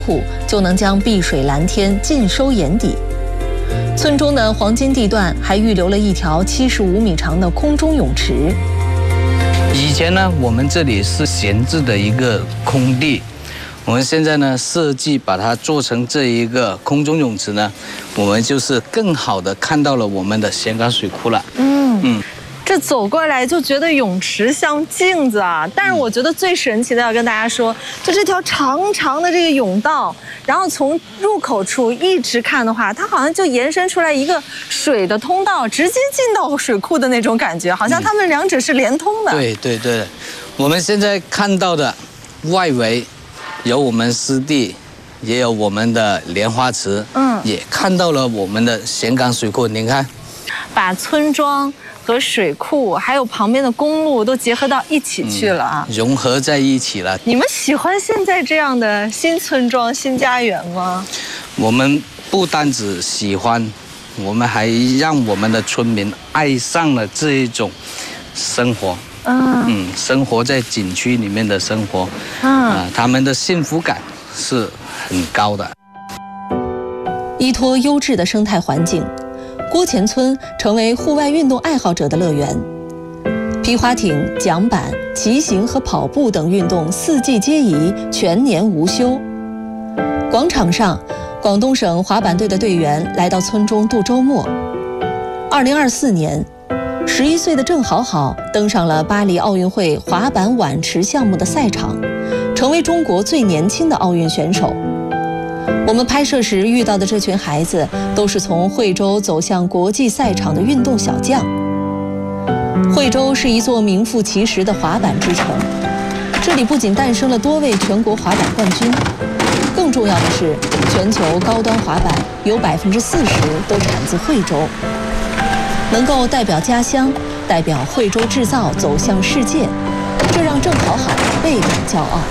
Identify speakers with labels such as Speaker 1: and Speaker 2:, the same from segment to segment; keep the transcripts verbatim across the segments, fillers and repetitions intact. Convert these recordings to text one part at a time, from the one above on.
Speaker 1: 库就能将碧水蓝天尽收眼底。村中的黄金地段还预留了一条七十五米长的空中泳池。
Speaker 2: 以前呢，我们这里是闲置的一个空地，我们现在呢设计把它做成这一个空中泳池呢，我们就是更好的看到了我们的咸港水库了。
Speaker 1: 嗯嗯。 这走过来就觉得泳池像镜子啊，但是我觉得最神奇的要跟大家说，就这条长长的这个甬道，然后从入口处一直看的话，它好像就延伸出来一个水的通道，直接进到水库的那种感觉，好像它们两者是连通的。嗯、
Speaker 2: 对对对，我们现在看到的外围有我们湿地，也有我们的莲花池，嗯，也看到了我们的咸港水库。您看，
Speaker 1: 把村庄 和水库还有旁边的公路都结合到一起去了啊，
Speaker 2: 嗯、融合在一起了。
Speaker 1: 你们喜欢现在这样的新村庄、新家园吗？
Speaker 2: 我们不单只喜欢，我们还让我们的村民爱上了这一种生活。嗯嗯，生活在景区里面的生活，嗯、呃，他们的幸福感是很高的。
Speaker 1: 依托优质的生态环境， 郭前村成为户外运动爱好者的乐园，皮划艇、桨板、骑行和跑步等运动四季皆宜，全年无休。广场上，广东省滑板队的队员来到村中度周末。二零二四年，十一岁的郑好好登上了巴黎奥运会滑板碗池项目的赛场，成为中国最年轻的奥运选手。 我们拍摄时遇到的这群孩子，都是从惠州走向国际赛场的运动小将。惠州是一座名副其实的滑板之城，这里不仅诞生了多位全国滑板冠军，更重要的是，全球高端滑板有百分之四十都产自惠州。能够代表家乡，代表惠州制造走向世界，这让郑好好倍感骄傲。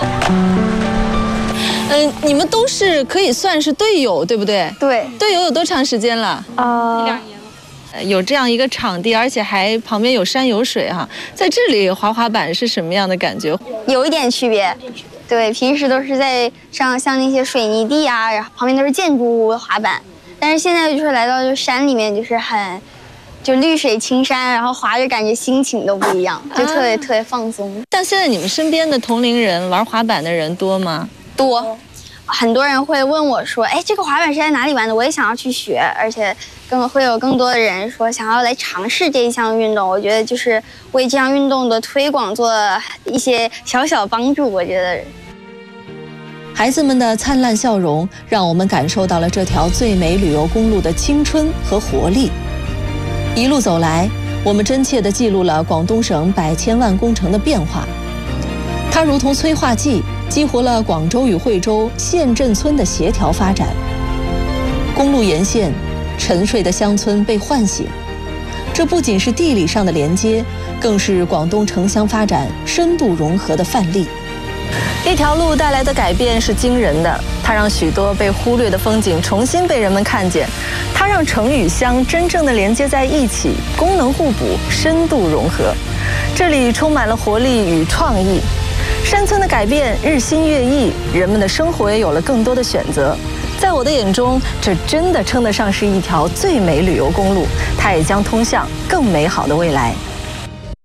Speaker 1: 嗯，你们都是可以算是队友，对不对？
Speaker 3: 对，
Speaker 1: 队友有多长时间了？
Speaker 3: 呃，
Speaker 1: 一两年了。有这样一个场地，而且还旁边有山有水哈，在这里滑滑板是什么样的感觉？
Speaker 3: 有一点区别，对，平时都是在上像那些水泥地啊，然后旁边都是建筑物滑板，但是现在就是来到就山里面，就是很就绿水青山，然后滑着感觉心情都不一样，就特别、啊、特别放松。
Speaker 1: 但现在你们身边的同龄人玩滑板的人多吗？
Speaker 3: 多，很多人会问我说：“哎，这个滑板是在哪里玩的？我也想要去学。”而且更会有更多的人说想要来尝试这一项运动。我觉得就是为这项运动的推广做一些小小帮助。我觉得，
Speaker 1: 孩子们的灿烂笑容让我们感受到了这条最美旅游公路的青春和活力。一路走来，我们真切地记录了广东省百千万工程的变化，它如同催化剂， 激活了广州与惠州县镇村的协调发展，公路沿线沉睡的乡村被唤醒。这不仅是地理上的连接，更是广东城乡发展深度融合的范例。一条路带来的改变是惊人的，它让许多被忽略的风景重新被人们看见，它让城与乡真正的连接在一起，功能互补，深度融合。这里充满了活力与创意。 山村的改变日新月异，人们的生活也有了更多的选择。在我的眼中，这真的称得上是一条最美旅游公路，它也将通向更美好的未来。